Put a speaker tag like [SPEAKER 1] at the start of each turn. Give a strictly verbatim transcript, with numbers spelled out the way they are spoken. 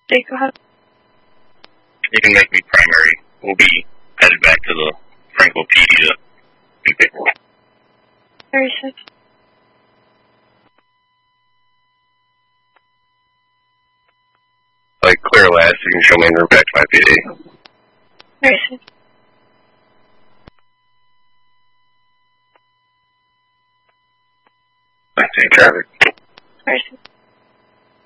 [SPEAKER 1] Jake, go ahead.
[SPEAKER 2] You can make me primary. We'll be headed back to the Franklin P D to be picked.
[SPEAKER 1] thirty-six.
[SPEAKER 2] Like, clear last, you can show me and route back to my P D.
[SPEAKER 1] thirty-six.
[SPEAKER 2] Back to traffic.